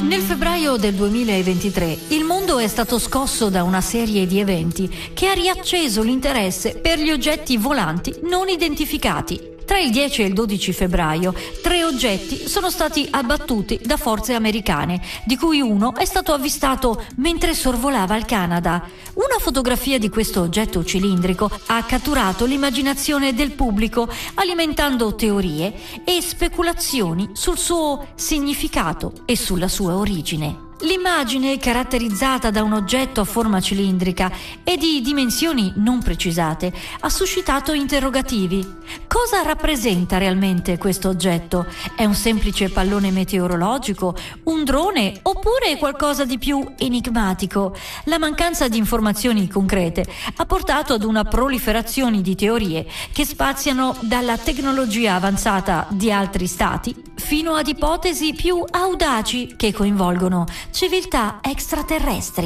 Nel febbraio del 2023 il mondo è stato scosso da una serie di eventi che ha riacceso l'interesse per gli oggetti volanti non identificati. Tra il 10 e il 12 febbraio 3 oggetti sono stati abbattuti da forze americane, di cui uno è stato avvistato mentre sorvolava il Canada. Una fotografia di questo oggetto cilindrico ha catturato l'immaginazione del pubblico, alimentando teorie e speculazioni sul suo significato e sulla sua origine. L'immagine, caratterizzata da un oggetto a forma cilindrica e di dimensioni non precisate, ha suscitato interrogativi. Cosa rappresenta realmente questo oggetto? È un semplice pallone meteorologico? Un drone? Oppure qualcosa di più enigmatico? La mancanza di informazioni concrete ha portato ad una proliferazione di teorie che spaziano dalla tecnologia avanzata di altri stati fino ad ipotesi più audaci che coinvolgono civiltà extraterrestri.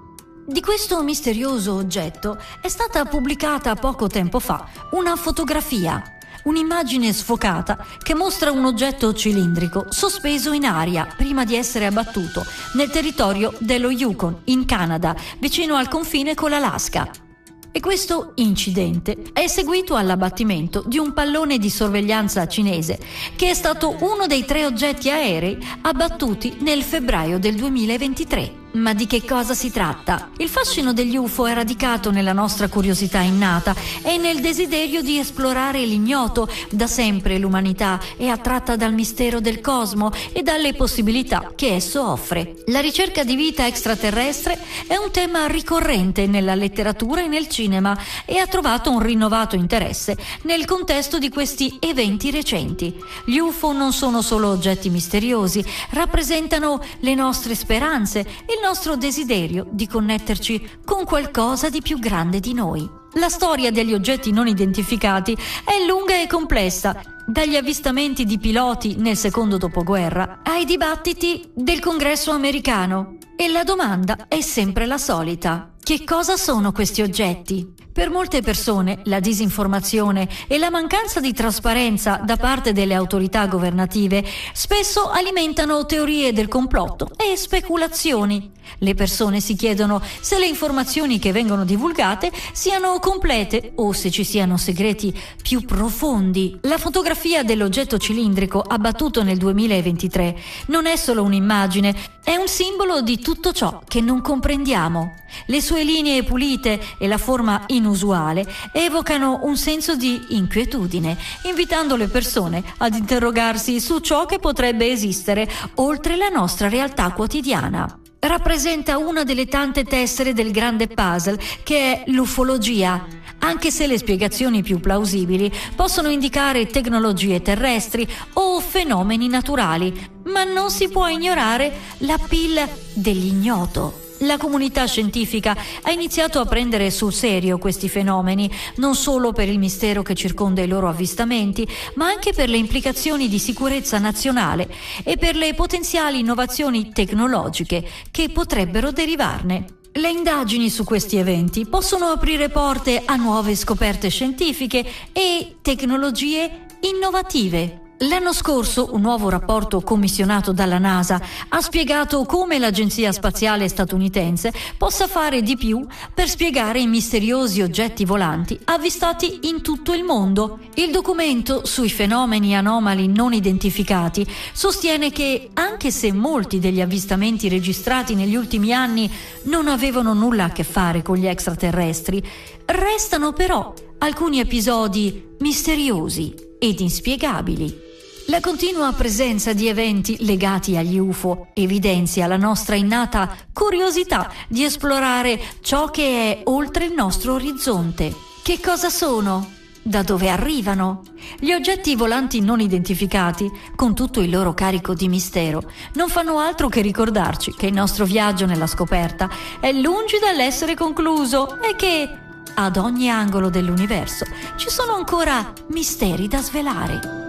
Di questo misterioso oggetto è stata pubblicata poco tempo fa una fotografia, un'immagine sfocata che mostra un oggetto cilindrico sospeso in aria prima di essere abbattuto nel territorio dello Yukon, in Canada, vicino al confine con l'Alaska. E questo incidente è seguito all'abbattimento di un pallone di sorveglianza cinese, che è stato uno dei 3 oggetti aerei abbattuti nel febbraio del 2023. Ma di che cosa si tratta? Il fascino degli UFO è radicato nella nostra curiosità innata e nel desiderio di esplorare l'ignoto. Da sempre l'umanità è attratta dal mistero del cosmo e dalle possibilità che esso offre. La ricerca di vita extraterrestre è un tema ricorrente nella letteratura e nel cinema e ha trovato un rinnovato interesse nel contesto di questi eventi recenti. Gli UFO non sono solo oggetti misteriosi, rappresentano le nostre speranze, il nostro desiderio di connetterci con qualcosa di più grande di noi. La storia degli oggetti non identificati è lunga e complessa, dagli avvistamenti di piloti nel secondo dopoguerra ai dibattiti del Congresso americano. E la domanda è sempre la solita: che cosa sono questi oggetti? Per molte persone la disinformazione e la mancanza di trasparenza da parte delle autorità governative spesso alimentano teorie del complotto e speculazioni. Le persone si chiedono se le informazioni che vengono divulgate siano complete o se ci siano segreti più profondi. La fotografia dell'oggetto cilindrico abbattuto nel 2023 non è solo un'immagine, è un simbolo di tutto ciò che non comprendiamo. Le sue linee pulite e la forma inusuale evocano un senso di inquietudine, invitando le persone ad interrogarsi su ciò che potrebbe esistere oltre la nostra realtà quotidiana. Rappresenta una delle tante tessere del grande puzzle che è l'ufologia, anche se le spiegazioni più plausibili possono indicare tecnologie terrestri o fenomeni naturali, ma non si può ignorare l'appeal dell'ignoto. La comunità scientifica ha iniziato a prendere sul serio questi fenomeni, non solo per il mistero che circonda i loro avvistamenti, ma anche per le implicazioni di sicurezza nazionale e per le potenziali innovazioni tecnologiche che potrebbero derivarne. Le indagini su questi eventi possono aprire porte a nuove scoperte scientifiche e tecnologie innovative. L'anno scorso un nuovo rapporto commissionato dalla NASA ha spiegato come l'Agenzia Spaziale Statunitense possa fare di più per spiegare i misteriosi oggetti volanti avvistati in tutto il mondo. Il documento sui fenomeni anomali non identificati sostiene che, anche se molti degli avvistamenti registrati negli ultimi anni non avevano nulla a che fare con gli extraterrestri, restano però alcuni episodi misteriosi ed inspiegabili. La continua presenza di eventi legati agli UFO evidenzia la nostra innata curiosità di esplorare ciò che è oltre il nostro orizzonte. Che cosa sono? Da dove arrivano? Gli oggetti volanti non identificati, con tutto il loro carico di mistero, non fanno altro che ricordarci che il nostro viaggio nella scoperta è lungi dall'essere concluso e che, ad ogni angolo dell'universo, ci sono ancora misteri da svelare.